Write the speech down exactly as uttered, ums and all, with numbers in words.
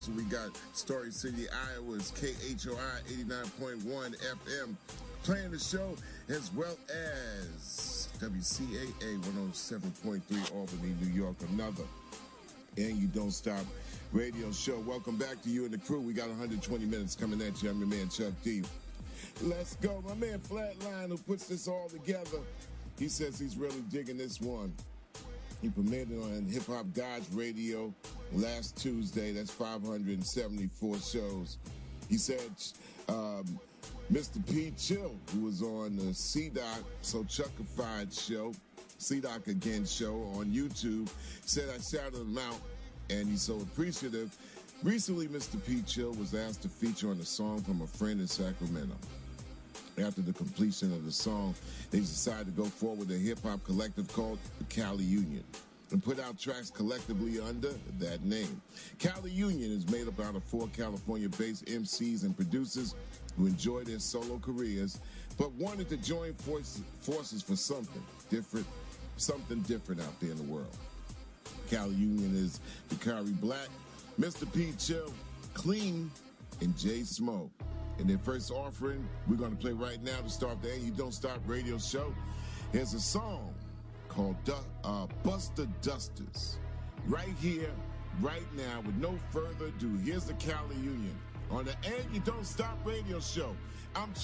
So we got Story City, Iowa's K H O I eighty-nine point one F M playing the show, as well as W C A A one oh seven point three Albany, New York, another And You Don't Stop radio show. Welcome back to you and the crew. We got one hundred twenty minutes coming at you. I'm your man, Chuck D. Let's go. My man, Flatline, who puts this all together, he says he's really digging this one. He premiered it on Hip Hop Dodge Radio last Tuesday. That's five hundred seventy-four shows. He said um, Mister P. Chill, who was on the C-Doc, So Chuckified show, C-Doc Again show on YouTube, said I shouted him out, and he's so appreciative. Recently, Mister P. Chill was asked to feature on a song from a friend in Sacramento. After the completion of the song, they decided to go forward with a hip-hop collective called the Cali Union and put out tracks collectively under that name. Cali Union is made up out of four California-based M Cs and producers who enjoy their solo careers but wanted to join force, forces for something different, something different out there in the world. Cali Union is Bakari Black, Mister P. Chill, Clean, and Jay Smo. And their first offering, we're going to play right now to start the And You Don't Stop radio show. Here's a song called uh, Buster Dusters. Right here, right now, with no further ado, here's the Cali Union on the And You Don't Stop radio show. I'm